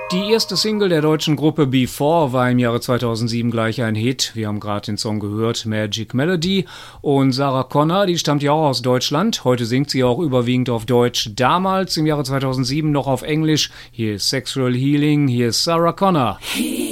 Die erste Single der deutschen Gruppe Before war im Jahre 2007 gleich ein Hit. Wir haben gerade den Song gehört, Magic Melody. Und Sarah Connor, die stammt ja auch aus Deutschland. Heute singt sie auch überwiegend auf Deutsch. Damals, im Jahre 2007, noch auf Englisch. Hier ist Sexual Healing, hier ist Sarah Connor.